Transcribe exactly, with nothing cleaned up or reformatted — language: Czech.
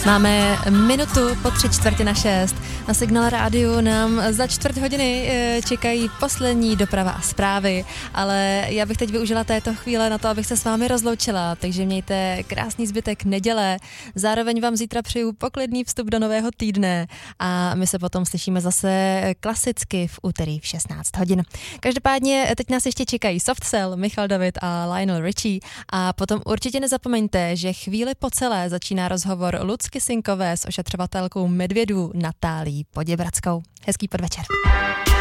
Máme minutu po tři čtvrtě na šest. Na Signál rádiu nám za čtvrt hodiny čekají poslední doprava a zprávy, ale já bych teď využila této chvíle na to, abych se s vámi rozloučila, takže mějte krásný zbytek neděle. Zároveň vám zítra přeju poklidný vstup do nového týdne a my se potom slyšíme zase klasicky v úterý v šestnáct hodin. Každopádně teď nás ještě čekají Soft Cell, Michal David a Lionel Richie a potom určitě nezapomeňte, že chvíli po celé začíná rozhovor Lucky Synkové s ošetřovatelkou medvědů Natálií Poděbradskou. Hezký podvečer.